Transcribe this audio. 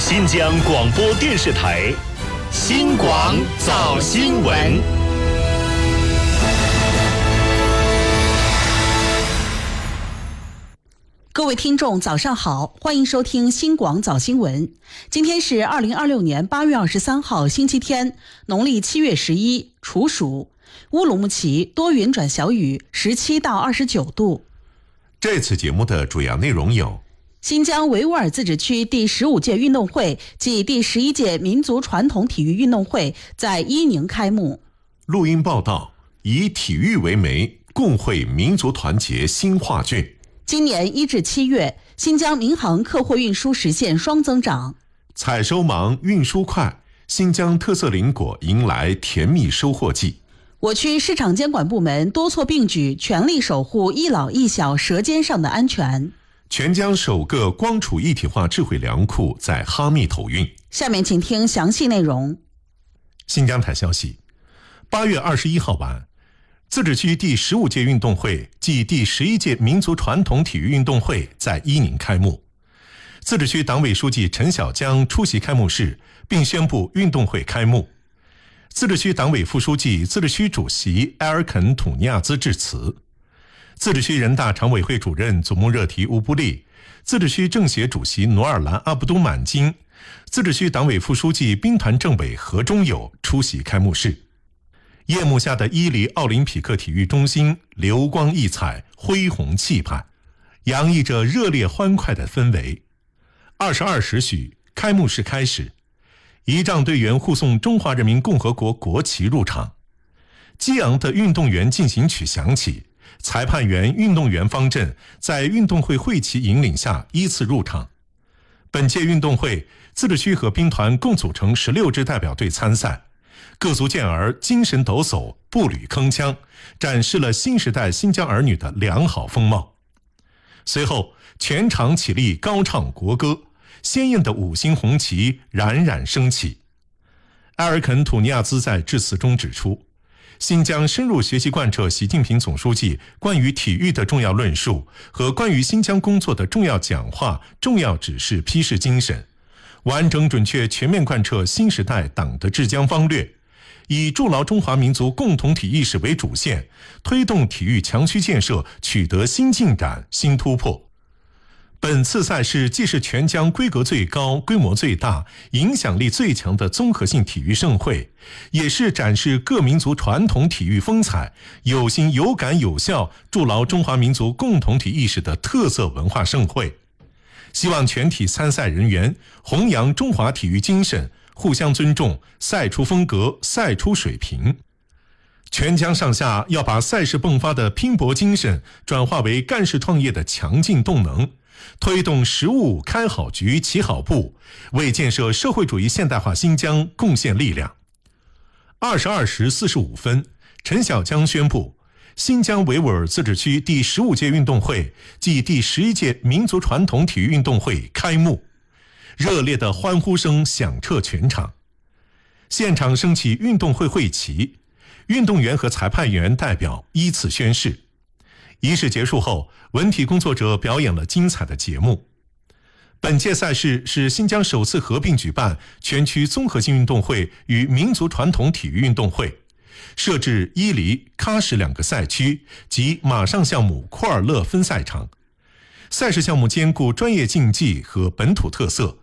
新疆广播电视台新广早新闻。 各位听众早上好，欢迎收听新广早新闻。今天是2026年8月23号星期天，农历7月11，处暑。乌鲁木齐多云转小雨，17到29度。 这次节目的主要内容有： 新疆维吾尔自治区第15届运动会暨第11届民族传统体育运动会在伊宁开幕。 录音报道：以体育为媒，共绘民族团结新画卷。 今年1至7月，新疆民航客货运输实现双增长。 采收忙，运输快，新疆特色林果迎来甜蜜收获季。 我区市场监管部门多措并举，全力守护一老一小舌尖上的安全。 全疆首个光储一体化智慧粮库在哈密投运。 下面请听详细内容。 新疆台消息，8月21号晚，自治区第15届运动会暨第11届民族传统体育运动会在伊宁开幕。自治区党委书记陈小江出席开幕式，并宣布运动会开幕。自治区党委副书记、自治区主席埃尔肯·土尼亚兹致辞。自治区人大常委会主任祖穆热提乌布利、自治区政协主席努尔兰阿卜都满金、自治区党委副书记、兵团政委何忠友出席开幕式。夜幕下的伊犁奥林匹克体育中心流光溢彩，恢宏气派，洋溢着热烈欢快的氛围。22时许，开幕式开始，仪仗队员护送中华人民共和国国旗入场，激昂的运动员进行曲响起，裁判员、运动员方阵在运动会会旗引领下依次入场。本届运动会，自治区和兵团共组成16支代表队参赛，各族健儿精神抖擞，步履铿锵，展示了新时代新疆儿女的良好风貌。随后，全场起立高唱国歌，鲜艳的5星红旗冉冉升起。埃尔肯·土尼亚兹在致辞中指出，新疆深入学习贯彻习近平总书记关于体育的重要论述和关于新疆工作的重要讲话、重要指示批示精神，完整准确全面贯彻新时代党的治疆方略，以筑牢中华民族共同体意识为主线，推动体育强区建设取得新进展、新突破。本次赛事既是全疆规格最高、规模最大、影响力最强的综合性体育盛会，也是展示各民族传统体育风采、有心有感有效筑牢中华民族共同体意识的特色文化盛会。希望全体参赛人员弘扬中华体育精神，互相尊重，赛出风格，赛出水平。全疆上下要把赛事迸发的拼搏精神转化为干事创业的强劲动能，推动实务开好局、起好步，为建设社会主义现代化新疆贡献力量。22时45分，陈小江宣布，新疆维吾尔自治区第15届运动会暨第11届民族传统体育运动会开幕。热烈的欢呼声响彻全场，现场升起运动会会旗，运动员和裁判员代表依次宣誓。仪式结束后，文体工作者表演了精彩的节目。本届赛事是新疆首次合并举办全区综合性运动会与民族传统体育运动会，设置伊犁、喀什2个赛区及马上项目库尔勒分赛场。赛事项目兼顾专业竞技和本土特色，